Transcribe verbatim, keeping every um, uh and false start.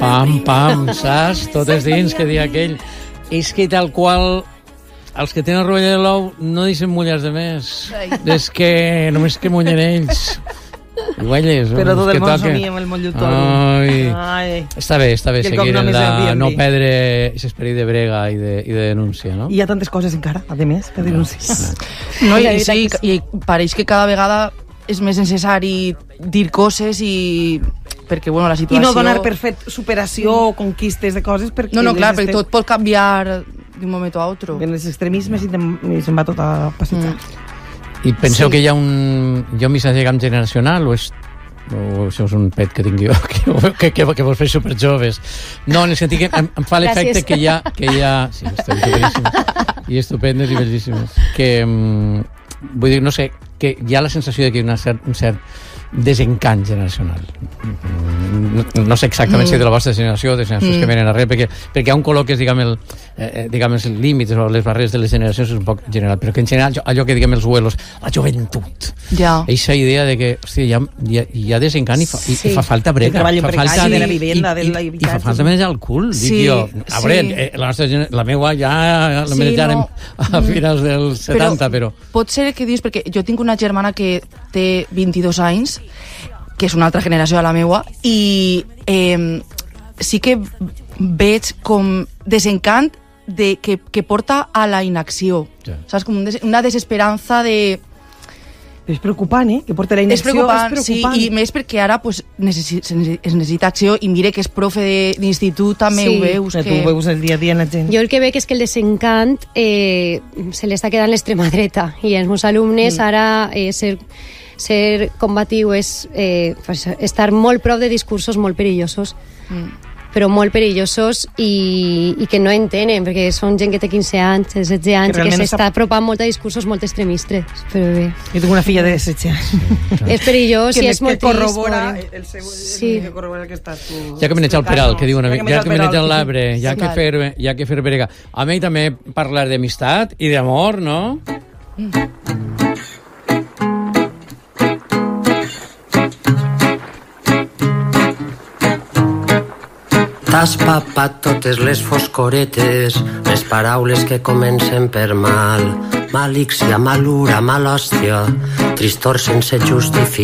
pam, pam, saps? Totes dins, que dia aquell. És que tal qual... Els que tenen rovella de l'ou no deixen mullar de més. És que només que mullen ells. Iguales, però tot el món toquen. somia amb el motllo toro. Ai. Ai. Està bé, està bé I el seguir cognom en és la... Airbnb. no perdre aquest esperit de brega i de, i de denúncia, no? I hi ha tantes coses encara, a més, per denunciar. No, i, sí, i pareix que cada vegada és més necessari dir coses i... perquè, bueno, la situació... I no donar per fet superació o conquistes de coses perquè... No, no, clar, les perquè tot pot canviar d'un moment a altre. En els extremismes i, i se'n va tot a passejar. Mm. I penseu Sí. que hi ha un, hi ha un missatge generacional o, és, o això és un pet que tinc jo que, que, que, que vos feu superjoves? No, en el sentit que em, em fa l'efecte que hi ha, que hi ha sí, esteu superíssims i estupendes i bellíssimes que, um, vull dir, no sé, que hi ha la sensació de que hi ha una cert, un cert desencant generacional. No, no sé exactament mm. si de la vostra generació o de generacions mm. que venen darrere, perquè, perquè on col·loques, diguem, el, eh, diguem, els límits o les barreres de les generacions és un poc general, però que en general allò que diguem els vuelos, la joventut, ja. Eixa idea de que, hòstia, hi ha, hi ha, hi ha desencant i fa, i, sí. i fa falta brega. El treball fa falta de la vivenda, de la i, i fa falta menjar al cul, sí, dic jo. A veure, sí. eh, la, nostra, la meua ja la sí, menjarem no. a finals dels setanta, però... però... Pot ser que dius, perquè jo tinc una germana que té vint-i-dos anys, que és una altra generació de la meua, i eh, sí que veig com desencant de, que, que porta a la inacció. Ja. Saps? Com un des, una desesperança de... És preocupant, eh? Que porta la inacció. És preocupant, és preocupant. sí, i més perquè ara pues, necessi, es necessita acció, i mire que és profe d'institut, també sí. ho veus. Que... Tu ho veus el dia a dia en la gent. Jo el que veig és que el desencant eh, se li està quedant l'extrema dreta, i els meus alumnes mm. ara eh, ser... ser combatiu és eh, estar molt prop de discursos molt perillosos, mm. però molt perillosos i, i que no entenen, perquè són gent que té quinze anys, setze anys, que, que s'està apropant molt a discursos molt extremistes. Però bé. Jo tinc una filla de setze anys. És perillós i és molt trist. Que corrobora el seu... Sí. Que corrobora que estàs tu... Ja que menja el peral, que diuen, ja que menja l'arbre, ja que fer, ja que fer brega. A mi també parlar d'amistat i d'amor, no? Mm. T'has papat totes les foscoretes, les paraules que comencen per mal, malícia, malura, malòstia, tristor sense justificar.